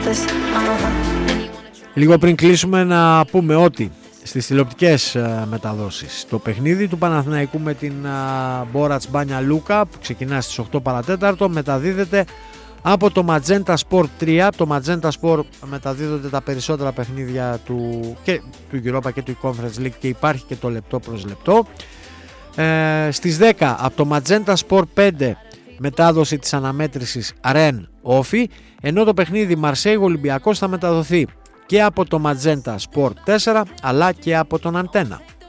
Λίγο πριν κλείσουμε να πούμε ότι στις τηλεοπτικές μεταδόσεις το παιχνίδι του Παναθηναϊκού με την Μπόρατς Μπάνια Λούκα που ξεκινά στις 8 παρατέταρτο μεταδίδεται από το Magenta Sport 3. Το Magenta Sport μεταδίδονται τα περισσότερα παιχνίδια του Europa και του Conference League και υπάρχει και το λεπτό προς λεπτό. Στις 10 από το Magenta Sport 5 μετάδοση της αναμέτρησης Ρεν Όφι, ενώ το παιχνίδι Μαρσέιγ Ολυμπιακός θα μεταδοθεί και από το Magenta Sport 4 αλλά και από τον Αντένα.